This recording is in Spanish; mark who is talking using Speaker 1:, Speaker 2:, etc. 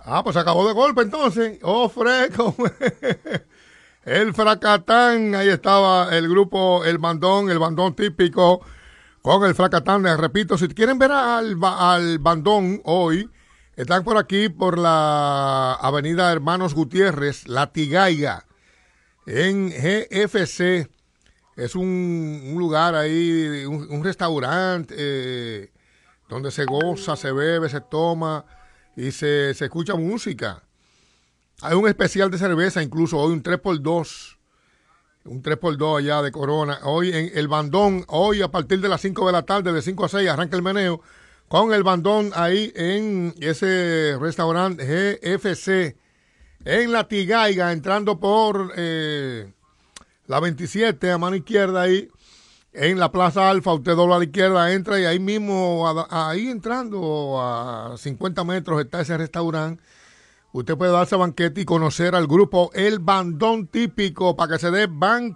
Speaker 1: Ah, pues acabó de golpe entonces. Oh, fresco. El Fracatán, ahí estaba el grupo, el bandón típico con el Fracatán. Les repito, si quieren ver al bandón hoy, están por aquí por la avenida Hermanos Gutiérrez, La Tigaiga, en GFC. Es un lugar ahí, un restaurante donde se goza, se bebe, se toma y se escucha música. Hay un especial de cerveza, incluso hoy un 3x2 allá de Corona. Hoy en el bandón, hoy a partir de las 5 de la tarde, de 5 a 6, arranca el meneo con el bandón ahí en ese restaurante GFC, en La Tigaiga, entrando por la 27 a mano izquierda ahí, en la Plaza Alfa. Usted dobla a la izquierda, entra y ahí mismo, ahí entrando a 50 metros está ese restaurante. Usted puede darse banquete y conocer al grupo El Bandón Típico para que se dé banquete